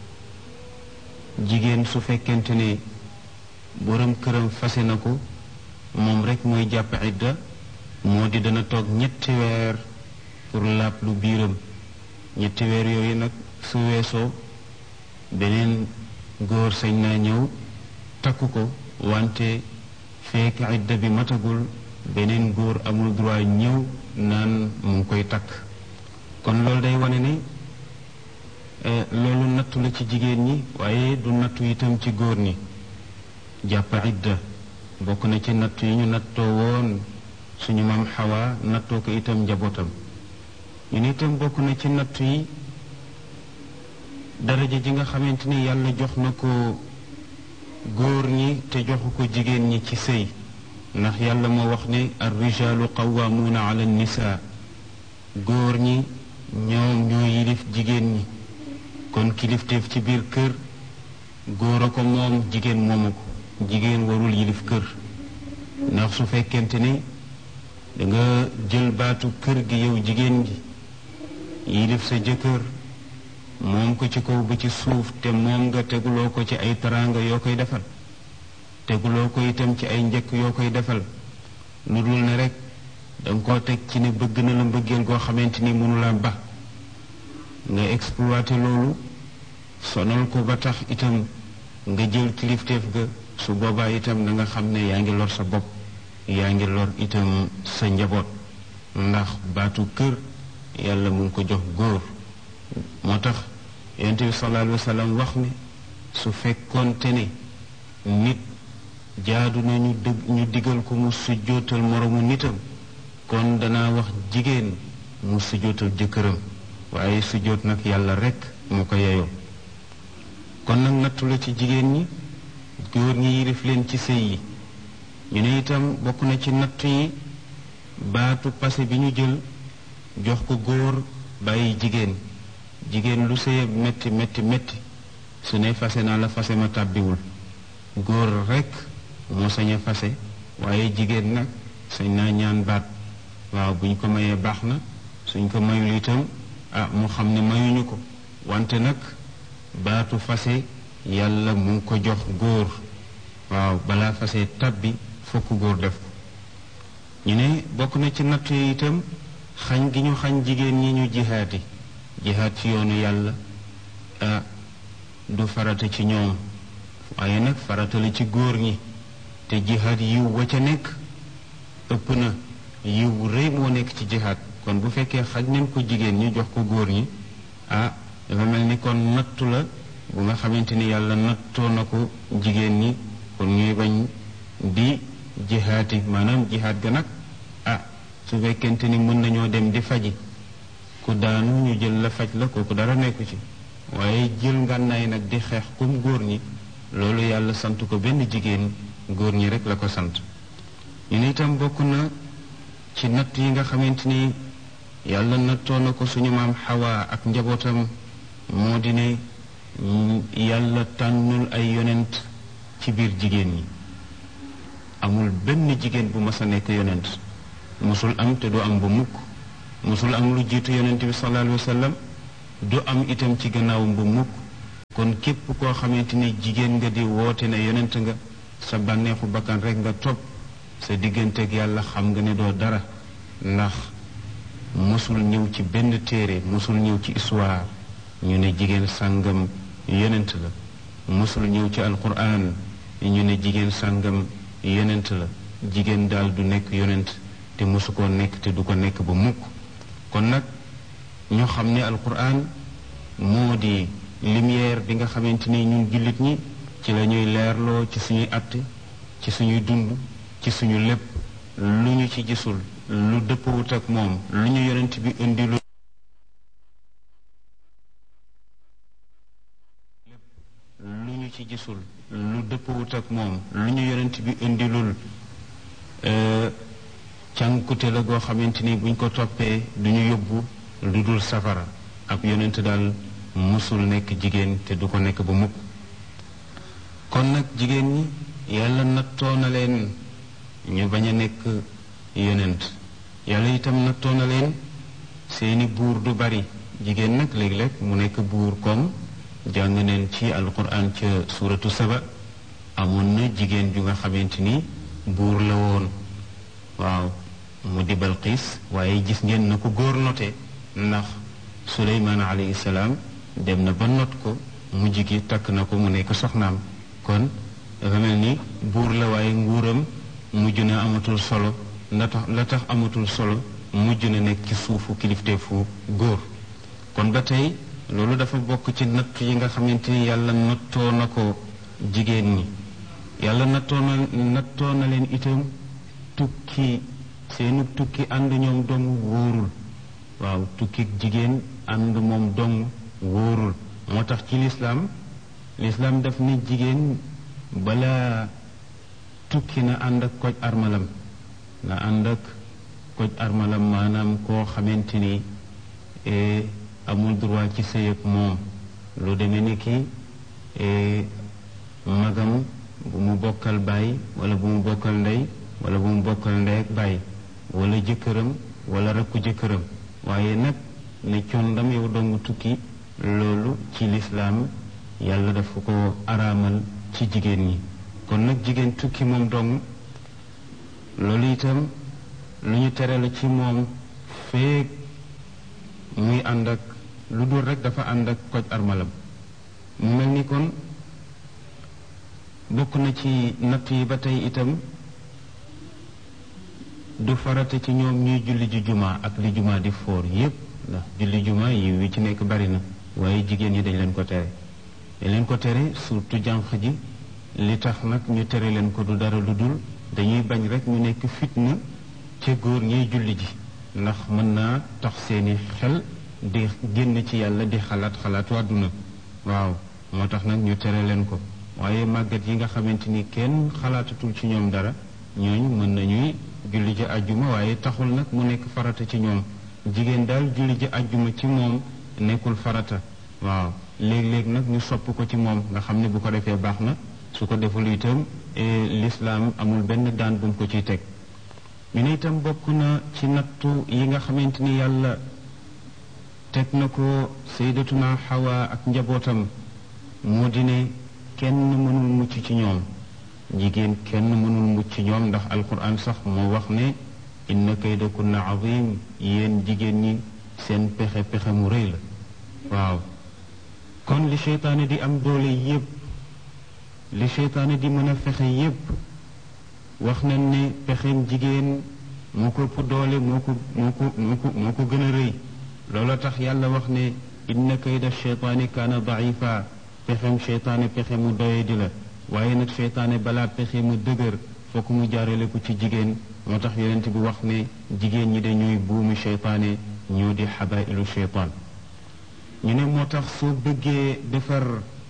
jigéen su fekkente ne borom këram fase na ko moom rek mooy jàpp idda moo di dana toog 3 weer pour laab lu biiram 3 weer yooyu nag su weesoo beneen góor sañ naa ñëw takku ko wante fekk idda bi matagul beneen góor amul droit ñëw naan mu ngi koy takk kon loolu day wane ne loolu nattu la ci jigéen ñi waaye du nattu itam ci góor ñi jàpp idda bokk na ci nattu yi ñu nattoo woon suñu maam Xawa nattoo ko itam njabootam ñu ne itam bokk na ci nattu yi daraja ji nga xamante ni yàlla jox na ko góor ñi te joxu ko jigéen ñi ci sëy ndax yàlla moo wax ne ar-rijaalu qawwaamuuna ala nisaa góor ñi ñoom ñoo yilif jigéen ñi kon kilifteef ci biir kër góor a ko moom jigéen moomu ko jigéen warul yilif kër ndax su fekkente ni da nga jël baatu kër gi yow jigéen gi yilif sa jëkkër moom ko ci kaw ba ci suuf te moom nga teguloo ko ci ay teraanga yoo koy defal teguloo ko itam ci ay njëkk yoo koy defal lu dul ne rek danga koo teg ci ne bëgg na la mbëggeel goo xamante ni mënula ba nga exploité loolu sonal ko ba tax itam nga jël kilifteef ga su boobaa itam na nga xam ne yaa ngi lor sa bopp yaa ngi lor itam sa njaboot ndax baatu kër yàlla mu ngi ko jox góor moo tax yonent bi sallallahu alayhi wa sallam wax ne su fekkoonte ne nit jaadu na ñu digal ko mu sujjootal moromu nitam kon danaa wax jigéen mu sujjootal jëkkëram waaye sujjoot nag yàlla rekk mu ko yeyoo kon nag nattu la ci jigéen ñi góor ñi yilif leen ci sëy yi ñu ne itam bokk na ci nattu yi baatu passé bi ñu jël jox ko góor bàyyi jigéen lu sëy metti su ne fase naa la fase ma tàbbiwul góor rekk moo sañ a fase waaye jigéen nag sañ naa ñaan baat waaw buñ ko mayee baax na suñ ko mayul itam mu xam ne mayuñu ko wante nag baatu fase yàlla mu ngi ko jox góor waaw balaa fase tàbbi fokk góor def ko ñu ne bokk na ci natt yi itam xañ gi ñu xañ jigéen ñi ñu jihaati jihaat ci yoonu yàlla du farata ci ñoom waaye nag farata la ci góor ñi te jihaat yiw wa ca nekk ëpp na yiw rëy moo nekk ci jihaat kon bu fekkee xaj nañ ko jigéen ñi jox ko góor ñi dafa mel ni kon nattu la bu nga xamante ni yàlla nattoo na ko jigéen ñi kon ñuy bañ di jihaati maanaam jihaat ga nag su fekkente ni mën nañoo dem di faji ku daanu ñu jël la faj la kooku dara nekku ci waaye jël ngànnaay nag di xeex comme góor ñi loolu yàlla sant ko benn jigéen góor ñi rek la ko sant ñu ne itam bokk na ci natt yi nga xamante ni yàlla nattoo na ko suñu maam Xawa ak njabootam moo di ne yàlla tànnul ay yonent ci biir jigéen ñi amul benn jigéen bu mas a nekk yonent mosul am te du am ba mukk mosul am lu jiitu yonent bi sallallahu alayhi wa sallam du am itam ci gannaawam bu mukk kon képp koo xamante ni jigéen nga di woote ne yonent nga sa bànneexu bakkan rek nga topp sa digganteeg yàlla xam nga ne doo dara ndax mosul ñëw ci benn téere mosul ñëw ci histoire ñu ne jigéen sàngam yonent la mosul ñëw ci alquran ñu ne jigéen sàngam yonent la jigéen daal du nekk yonent te mosu koo nekk te du ko nekk ba mukk kon nag ñoo xam ne alquran moo di lumière bi nga xamante ni ñun jullit ñi ci la ñuy leerloo ci suñuy àtte ci suñuy dund ci suñu lépp lu ñu ci gisul lu dëppwut ak moom lu ñu yonent bi indi lu ñu ci gisul lu dëppwut ak moom lu ñu yonent bi indilul cànkute la goo xamante ni buñ ko toppee duñu yóbbu lu dul safara ab yonent daal musul nekk jigéen te du ko nekk ba mukk kon nag jigéen ñi yàlla nattoo na leen ñu bañ a nekk yonent yàlla itam nattoo na leen seeni buur du bari jigéen nag léeg-léeg mu nekk buur comme jàng neen ci alquran ca suratu saba amoon na jigéen ju nga xamante ni buur la woon waaw mu di Balqiis waaye gis ngeen na ko góor note ndax Suleymaan alayhi salaam dem na ba not ko mujj gi takk na ko mu nekk soxnaam kon dafa mel ni buur la waaye nguuram mujj na amatul solo la tax amatul solo mujj na nekk ci suufu kilifteefu góor kon ba tey loolu dafa bokk ci natt yi nga xamante ni yàlla nattoo na ko jigéen ñi yàlla nattoo na leen itam tukki seenu tukki ànd ñoom dong wóorul waaw tukki jigéen ànd moom dong wóorul moo tax ci lislaam daf ni jigéen bala tukki na ànd ak koj armalam na ànd ak koj armalam maanaam koo xamante ni amul droit ci sëy ak moom lu demee ni ki magam bu mu bokkal baay wala bu mu bokkal ndey wala bu mu bokkal ndey ak baay wala jëkkëram wala rakku jëkkëram waaye nag ne condam yow dong tukki loolu ci lislaam yàlla dafa ko araamal ci jigéen ñi kon nag jigéen tukki moom dong loolu itam lu ñu tere la ci moom feek muy ànd ak lu dul rek dafa ànd ak koj armalam mu mel ni kon bokk na ci natt yi ba tey itam du farata ci ñoom ñuy julli ji juma ak li juma di foor yépp ndax julli juma yi wi ci nekk bari na waaye jigéen ñi dañ leen ko tere surtout jànq ji li tax nag ñu tere leen ko du dara lu dul dañuy bañ rek ñu nekk fitna ca góor ñiy julli ji ndax mën naa tax seeni xel di génn ci yàlla di xalaatu àdduna waaw moo tax nag ñu tere leen ko waaye màggat yi nga xamante ni kenn xalaatatul ci ñoom dara ñooñu mën nañuy julli ji àjjuma waaye taxul nag mu nekk farata ci ñoom jigéen daal julli ji àjjuma ci moom nekkul farata waaw léeg-léeg nag ñu sopp ko ci moom nga xam ne bu ko defee baax na su ko deful itam lislaam amul benn daan bu mu ko ciy teg ñu ne itam bokk na ci nattu yi nga xamante ni yàlla teg na ko sayyidatuna Hawa ak njabootam moo di ne kenn mënul mucc ci ñoom jigéen kenn mënul mucc ci ñoom ndax alquran sax moo wax ne inna kaydakunna azim yéen jigéen ñi seen pexe mu rëy la waaw kon li seytaane di am doole yépp li seytaane di mën a fexe yépp wax nañ ne pexem jigéen moo ko ëpp doole moo ko gën a rëy loola tax yàlla wax ne inna kayda seytaani kaana daifa pexem seytaane pexe mu doye di la waaye nag seytaane balaa pexe mu dëgër fokk mu jaarale ko ci jigéen moo tax yonent bi wax ne jigéen ñi dañuy buumi seytaane ñoo di xabailu seytaan ñu ne moo tax soo bëggee defar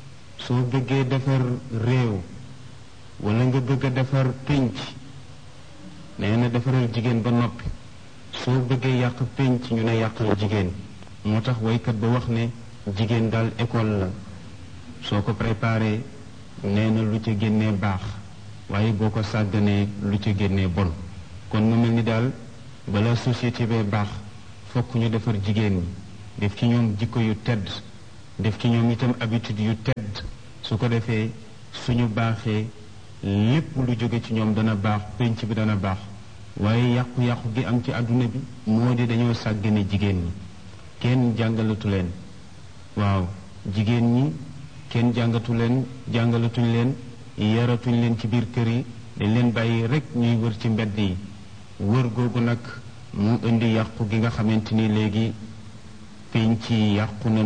réew wala nga bëgg a defar pénc nee na defaral jigéen ba noppi soo bëggee yàq pénc ñu ne yàqal jigéen moo tax waykat ba wax ne jigéen daal école la soo ko préparé nee na lu ca génnee baax waaye boo ko sàgganee lu ca génnee bon kon mu mel ni daal bala société bee baax fokk ñu defar jigéen ñi def ci ñoom jikko yu tedd def ci ñoom itam habitude yu tedd su ko defee suñu baaxee lépp lu jóge ci ñoom dana baax pénc bi dana baax waaye yàqu-yàqu gi am ci àdduna bi moo di dañoo sàggane jigéen ñi kenn jàngalatu leen waaw jigéen ñi kenn jàngalatuñ leen yaratuñ leen ci biir kër yi dañ leen bàyyi rek ñuy wër ci mbedd yi wër googu nag mu indi yàqu gi nga xamante ni léegi pénc yi yàqu na